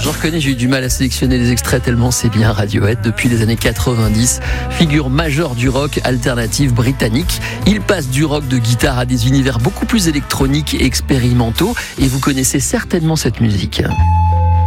Je reconnais, j'ai eu du mal à sélectionner les extraits tellement c'est bien. Radiohead, depuis les années 90, figure majeure du rock alternatif britannique. Il passe du rock de guitare à des univers beaucoup plus électroniques et expérimentaux, et vous connaissez certainement cette musique.